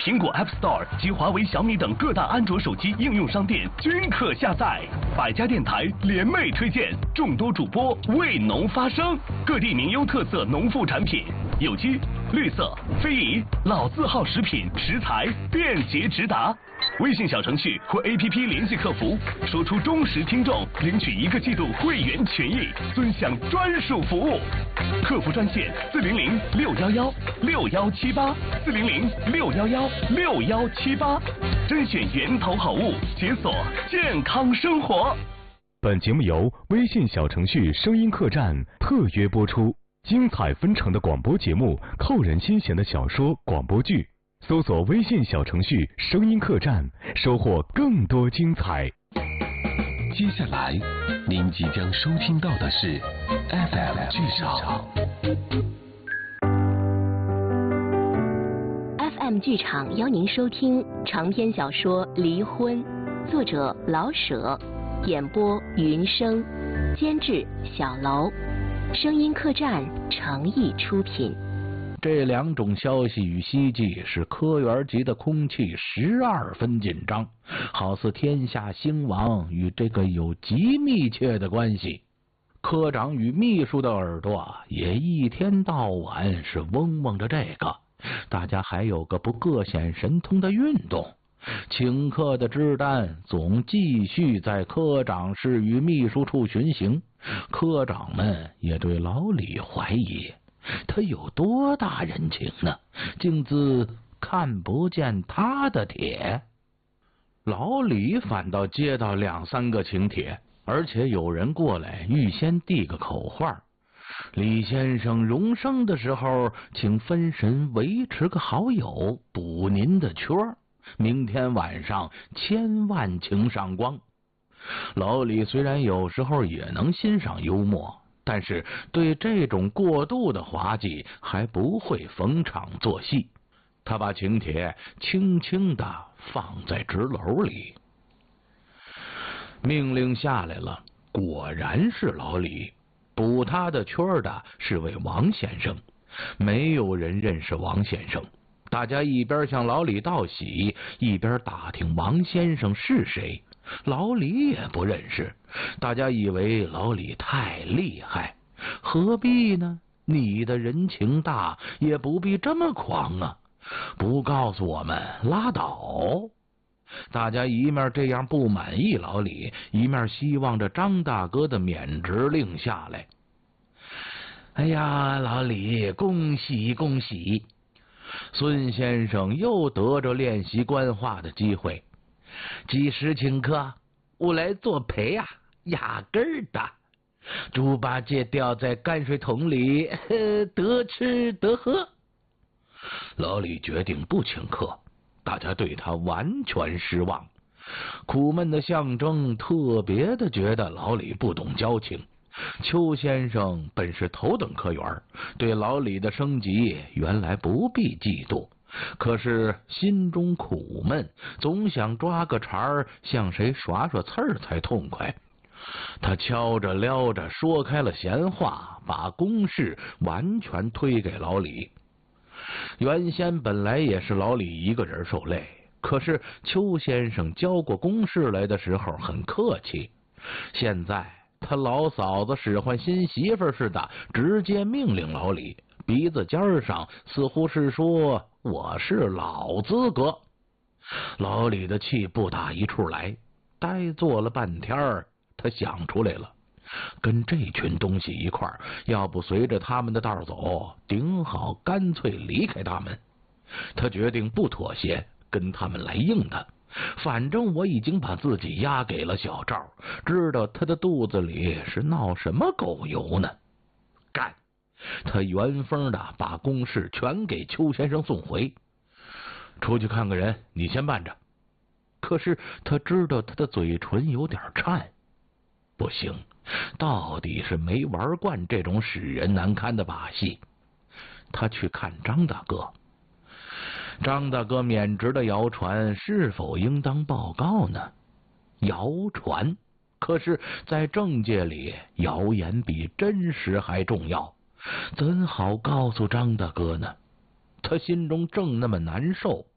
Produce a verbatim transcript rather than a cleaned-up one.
苹果 App Store 及华为、小米等各大安卓手机应用商店均可下载。百家电台联袂推荐，众多主播为农发声，各地名优特色农副产品，有机、绿色、非遗、老字号食品食材便捷直达。微信小程序或 A P P 联系客服，说出忠实听众，领取一个季度会员权益，尊享专属服务。客服专线四零零六幺幺六幺七八四零零六幺幺六幺七八，甄选源头好物，解锁健康生活。 本节目由微信小程序声音客栈特约播出，精彩纷呈的广播节目，扣人心弦的小说广播剧。搜索微信小程序声音客栈，收获更多精彩。 接下来您即将收听到的是 F M 剧场。 F M 剧场邀您收听长篇小说《离婚》，作者老舍，演播云生，监制小楼，声音客栈诚意出品。 这两种消息与希冀使科员级的空气十二分紧张，好似天下兴亡与这个有极密切的关系。科长与秘书的耳朵也一天到晚是嗡嗡着这个。大家还有个不各显神通的运动，请客的支单总继续在科长室与秘书处巡行。科长们也对老李怀疑，他有多大人情呢？竟自看不见他的帖。老李反倒接到两三个请帖，而且有人过来预先递个口话：李先生荣升的时候，请分神维持个好友，补您的缺儿。明天晚上千万请赏光。老李虽然有时候也能欣赏幽默，但是对这种过度的滑稽还不会逢场作戏。他把请帖轻轻地放在纸篓里。命令下来了，果然是老李。补他的缺的是位王先生，没有人认识王先生。大家一边向老李道喜，一边打听王先生是谁。老李也不认识，大家以为老李太厉害，何必呢？你的人情大，也不必这么狂啊！不告诉我们拉倒。大家一面这样不满意老李，一面希望着张大哥的免职令下来。哎呀，老李，恭喜恭喜！孙先生又得着练习官话的机会。几时请客？我来作陪啊，压根儿的。猪八戒掉在泔水桶里，呵得吃得喝。老李决定不请客，大家对他完全失望。苦闷的象征特别的觉得老李不懂交情。邱先生本是头等科员，对老李的升级原来不必嫉妒，可是心中苦闷，总想抓个茬儿向谁耍耍刺儿才痛快。他敲着撩着说开了闲话，把公事完全推给老李。原先本来也是老李一个人受累，可是邱先生交过公事来的时候很客气，现在他老嫂子使唤新媳妇似的，直接命令老李，鼻子尖上似乎是说我是老资格。老李的气不打一处来，呆坐了半天儿，他想出来了，跟这群东西一块儿，要不随着他们的道走，顶好干脆离开他们。他决定不妥协，跟他们来硬的。反正我已经把自己押给了小赵，知道他的肚子里是闹什么狗油呢。干！他原封的把公事全给邱先生送回。出去看个人，你先办着。可是他知道他的嘴唇有点颤。不行，到底是没玩惯这种使人难堪的把戏。他去看张大哥。张大哥免职的谣传是否应当报告呢？谣传，可是在政界里，谣言比真实还重要，怎好告诉张大哥呢？他心中正那么难受，